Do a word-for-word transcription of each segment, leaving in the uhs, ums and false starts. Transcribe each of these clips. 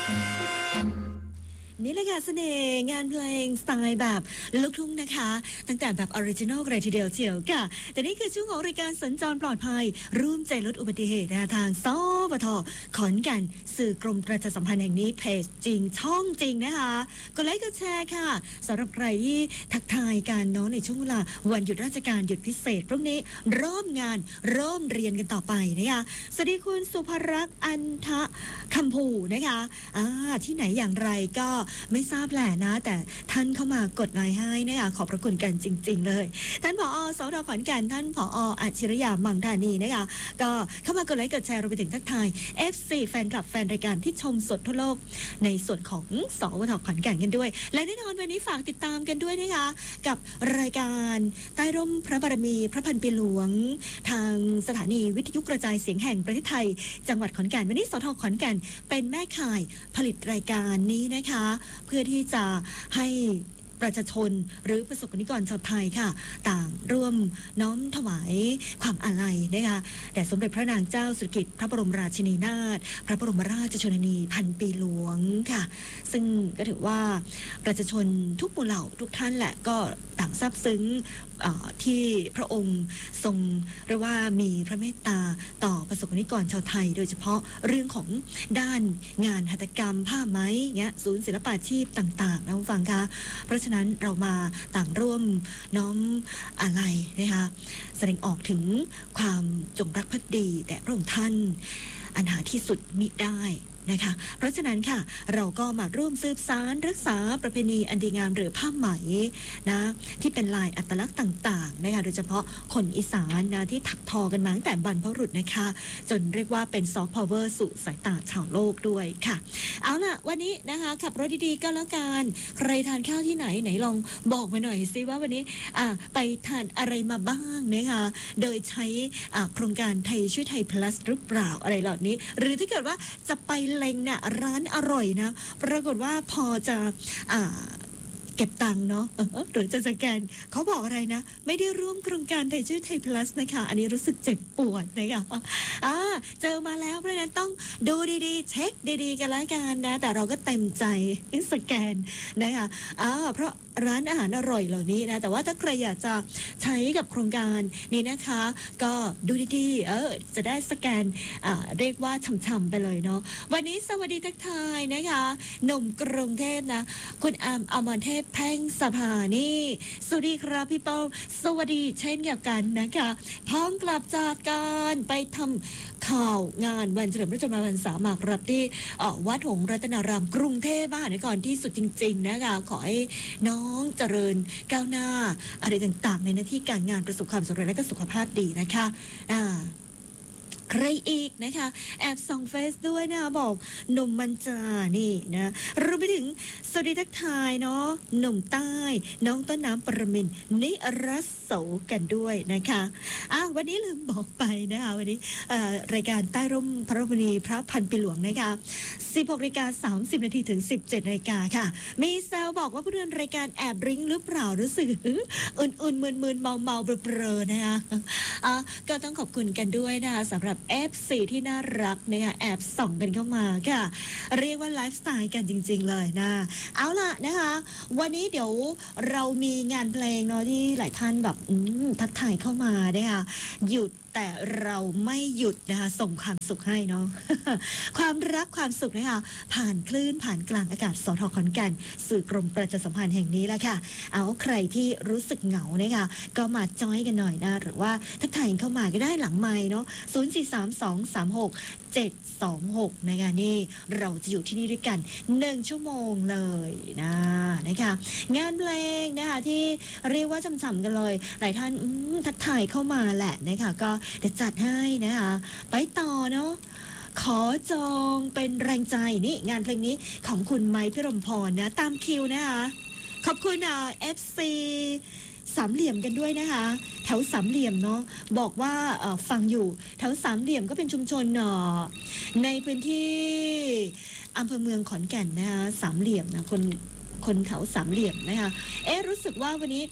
นี่แหละค่ะเสน่ห์งานเพลงสไตล์แบบลูกทุ่งนะคะตั้งแต่แบบออริจินอลเลยทีเดียวเชียวค่ะแต่นี่คือช่วงของรายการสัญจรปลอดภัยร่วมใจลดอุบัติเหตุทางสปทขอนแก่นสื่อกรมประชาสัมพันธ์แห่งนี้เพจจริงช่องจริงนะคะกดไลค์กดแชร์ค่ะสำหรับใครที่ทักทายกันเนาะในช่วงเวลาวันหยุดราชการหยุดพิเศษพรุ่งนี้เริ่มงานเริ่มเรียนกันต่อไปนะคะสวัสดีคุณสุภรักษ์อันทะคำภูนะคะอ่าที่ไหนอย่างไรก็ไม่ทราบแหละนะแต่ท่านเข้ามากดไลค์ให้นะคะขอบพระคุณกันจริงๆเลยท่านผอ.สท.ขอนแก่นท่านผอ.อัจฉริยะมังธานีนะคะก็เข้ามากดไลค์กดแชร์รวมไปถึงทักทาย เอฟ ซี แฟนคลับแฟนรายการที่ชมสดทั่วโลกในส่วนของสวท.ขอนแก่นกันด้วยและแน่นอนวันนี้ฝากติดตามกันด้วยนะคะกับรายการใต้ร่มพระบารมีพระพันปีหลวงทางสถานีวิทยุกระจายเสียงแห่งประเทศไทยจังหวัดขอนแก่นวันนี้สท.ขอนแก่นเป็นแม่ข่ายผลิตรายการนี้นะคะเพื่อที่จะให้ประชาชนหรือประสบกรณิกรชาวไทยค่ะต่างร่วมน้อมถวายความอาลัยนะคะแด่สมเด็จพระนางเจ้าสิริกิติ์พระบรมราชินีนาถพระบรมราชชนนีพันปีหลวงค่ะซึ่งก็ถือว่าประชาชนทุกหมู่เหล่าทุกท่านแหละก็ต่างซาบซึ้งที่พระองค์ทรงเรียกว่ามีพระเมตตาต่อประสบกรณิกรชาวไทยโดยเฉพาะเรื่องของด้านงานหัตถกรรมผ้าไหมเงี้ยศูนย์ศิลปาชีพต่างๆนะคุณฟังคะเพราะฉะนั้นเรามาต่างร่วมน้อมอาลัยนะคะแสดงออกถึงความจงรักภักดีแด่พระองค์ท่านอันหาที่สุดมิได้นะคะเพราะฉะนั้นค่ะเราก็มาร่วมสืบสานรักษาประเพณีอันดีงามหรือผ้าไหมนะที่เป็นลายอัตลักษณ์ต่างๆนะคะโดยเฉพาะคนอีสานนะที่ถักทอกันมาตั้งแต่บรรพบุรุษนะคะจนเรียกว่าเป็นซอฟต์พาวเวอร์สู่สายตาชาวโลกด้วยค่ะเอาล่ะวันนี้นะคะขับรถดีๆก็แล้วกันใครทานข้าวที่ไหนไหนลองบอกมาหน่อยสิว่าวันนี้อ่าไปทานอะไรมาบ้างนะคะโดยใช้อ่าโครงการไทยช่วยไทย plus หรือเปล่าอะไรเหล่านี้หรือถ้าเกิดว่าจะไปเล็งเนี่ยร้านอร่อยนะปรากฏว่าพอจะอ่าเก็บตังค์เนาะหรือจะสแกนเขาบอกอะไรนะไม่ได้ร่วมโครงการไทยชื่อไทย plus นะคะอันนี้รู้สึกเจ็บปวดนะคะอ่าเจอมาแล้วเพราะฉะนั้นต้องดูดีๆเช็คดีๆกันแล้วกันนะแต่เราก็เต็มใจสแกนนะคะอ่าเพราะร้านอาหารอร่อยเหล่านี้นะแต่ว่าถ้าใครอยากจะใช้กับโครงการนี้นะคะก็ดูดีๆเออจะได้สแกนอ่าเรียกว่าช่ำๆไปเลยเนาะวันนี้สวัสดีทักทายนะคะหนุ่มกรุงเทพนะคุณอามอมรเทพแพ่งสภานี่สวัสดีครับพี่เป้าสวัสดีเช่นเดียวกันนะคะพร้อมกลับจากการไปทำข่าวงานวันเฉลิมพระชนมพรรษาหมากรับที่วัดหงส์รัตนารามกรุงเทพมหานครที่สุดจริงๆนะคะขอให้น้องเจริญก้าวหน้าอะไรต่างๆในหน้าที่การงานประสบความสำเร็จและก็สุขภาพดีนะคะอ่าใครอีกนะคะแอบส่องเฟซด้วยนะบอกหนุ่มมันจานี่นะรวมไปถึงสวัสดีทักทายเนาะหนุ่มใต้น้องต้นน้ำปรมินทร์นิรัสโสกันด้วยนะคะอ่ะวันนี้ลืมบอกไปนะคะวันนี้รายการใต้ร่มพระบรมีพระพันปีหลวงนะคะสิบหกนาฬิกาสามสิบนาทีถึงสิบเจ็ดนาฬิกาค่ะมีแซวบอกว่าผู้ดำเนินรายการแอบริ้งหรือเปล่ารู้สึกอุ่นๆมึนๆเมาๆเบลอๆนะคะอ่ะก็ต้องขอบคุณกันด้วยนะคะสำหรับเอฟ ซี ที่น่ารักนะคะแอบส่องกันเข้ามาค่ะเรียกว่าไลฟ์สไตล์กันจริงๆเลยนะเอาล่ะนะคะวันนี้เดี๋ยวเรามีงานเพลงเนาะที่หลายท่านแบบทักทายเข้ามานะคะหยุดแต่เราไม่หยุดนะคะส่งความสุขให้เนาะ ความรักความสุขนะคะผ่านคลื่นผ่านกลางอากาศสท.ขอนแก่นสื่อกรมประชาสัมพันธ์แห่งนี้แหละค่ะเอาใครที่รู้สึกเหงานะคะก็มาจอยกันหน่อยนะหรือว่าทักทายเข้ามาก็ได้หลังไมค์เนาะศูนย์ สี่ สาม สอง สาม หก เจ็ด สอง หกนะคะนี่เราจะอยู่ที่นี่ด้วยกันหนึ่งชั่วโมงเลยนะนะคะงานเพลงนะคะที่เรียกว่าช่ำๆกันเลยหลายท่านทักทายเข้ามาแหละนะคะก็เดี๋ยวจัดให้นะคะไปต่อเนาะขอจองเป็นแรงใจนี่งานเพลงนี้ของคุณไมค์พิรมพรนะตามคิวนะคะขอบคุณอ่า เอฟ ซี สามเหลี่ยมกันด้วยนะคะแถวสามเหลี่ยมเนาะบอกว่าฟังอยู่แถวสามเหลี่ยมก็เป็นชุมชนในพื้นที่อำเภอเมืองขอนแก่นนะคะสามเหลี่ยมนะคนคนแถวสามเหลี่ยมนะคะเอ๊ะรู้สึกว่าวันนี้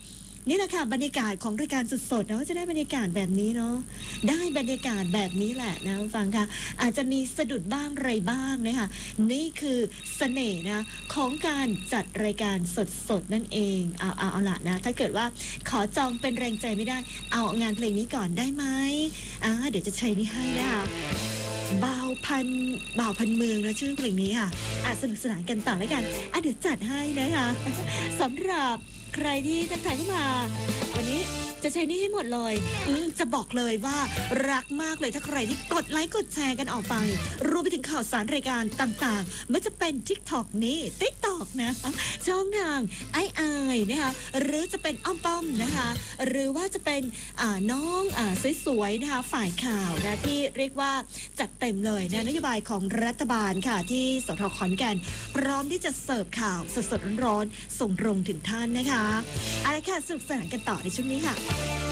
นี่แหละค่ะบรรยากาศของรายการสดๆนะก็จะได้บรรยากาศแบบนี้เนาะได้บรรยากาศแบบนี้แหละนะฟังค่ะอาจจะมีสะดุดบ้างอะไรบ้างนะคะนี่คือเสน่ห์นะของการจัดรายการสดๆนั่นเองเอาเอาเอาละนะถ้าเกิดว่าขอจองเป็นแรงใจไม่ได้เอางานเพลงนี้ก่อนได้ไหมอ่าเดี๋ยวจะใช้นี่ให้นะคะบ่าวพันบ่าวพันเมืองนะชื่อเพลงนี้ค่ะอาจสนุกสนานกันต่อแล้วกันอ่ะเดี๋ยวจัดให้นะคะสำหรับใครที่ทักทายเข้ามาวันนี้จะใช้นี่ให้หมดเลยอืมจะบอกเลยว่ารักมากเลยถ้าใครที่กดไลค์กดแชร์กันออกไปรวมไปถึงข่าวสารรายการต่างๆไม่ว่าจะเป็น TikTok นี่ TikTok นะช่องทางไอไอนะคะหรือจะเป็นอ้อมป้อมนะคะหรือว่าจะเป็นอ่าน้องอ่าสวยๆนะคะฝ่ายข่าวนะที่เรียกว่าจัดเต็มเลยนะนโยบายของรัฐบาลค่ะที่สทขอนแก่นพร้อมที่จะเสิร์ฟข่าวสดๆร้อนๆส่งตรงถึงท่านนะคะอะไรค่ะสนุกสนานกันต่อในช่วงนี้ค่ะ